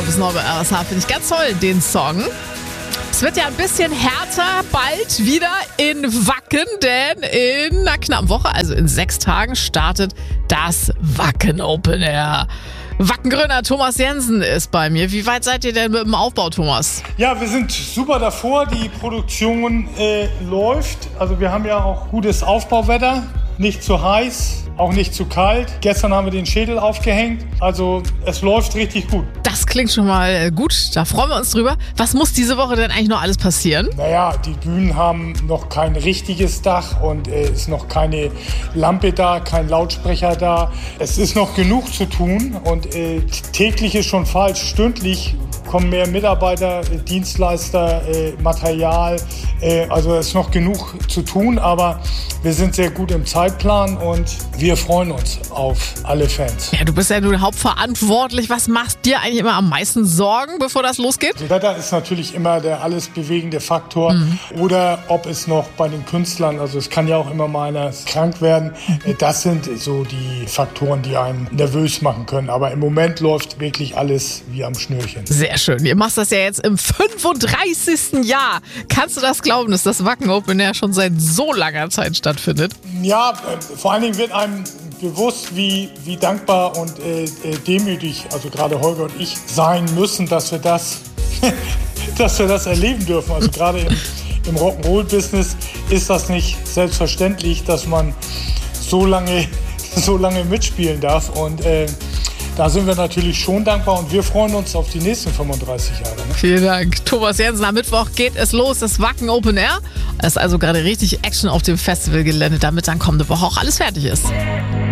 Urlaub ist neu bei RSH. Finde ich ganz toll, den Song. Es wird ja ein bisschen härter bald wieder in Wacken, denn in einer knappen Woche, also in 6 Tagen, startet das Wacken Open Air. Wackengründer Thomas Jensen ist bei mir. Wie weit seid ihr denn mit dem Aufbau, Thomas? Ja, wir sind super davor. Die Produktion läuft. Also wir haben ja auch gutes Aufbauwetter. Nicht zu heiß, auch nicht zu kalt. Gestern haben wir den Schädel aufgehängt. Also es läuft richtig gut. Das klingt schon mal gut. Da freuen wir uns drüber. Was muss diese Woche denn eigentlich noch alles passieren? Naja, die Bühnen haben noch kein richtiges Dach und ist noch keine Lampe da, kein Lautsprecher da. Es ist noch genug zu tun und täglich ist schon falsch. Stündlich kommen mehr Mitarbeiter, Dienstleister, Material. Also es ist noch genug zu tun, aber wir sind sehr gut im Zeitplan und wir freuen uns auf alle Fans. Ja, du bist ja nun hauptverantwortlich. Was machst dir eigentlich immer am meisten Sorgen, bevor das losgeht? Das Wetter ist natürlich immer der alles bewegende Faktor. Oder ob es noch bei den Künstlern, also es kann ja auch immer mal einer krank werden. Das sind so die Faktoren, die einen nervös machen können. Aber im Moment läuft wirklich alles wie am Schnürchen. Sehr schön. Ihr macht das ja jetzt im 35. Jahr. Kannst du das glauben, dass das Wacken Open Air schon seit so langer Zeit stattfindet? Ja, vor allen Dingen wird einem bewusst, wie dankbar und demütig, also gerade Holger und ich, sein müssen, dass wir das erleben dürfen. Also gerade im Rock'n'Roll-Business ist das nicht selbstverständlich, dass man so lange mitspielen darf. Und da sind wir natürlich schon dankbar und wir freuen uns auf die nächsten 35 Jahre. Ne? Vielen Dank. Thomas Jensen, am Mittwoch geht es los, das Wacken Open Air. Es ist also gerade richtig Action auf dem Festivalgelände, damit dann kommende Woche auch alles fertig ist.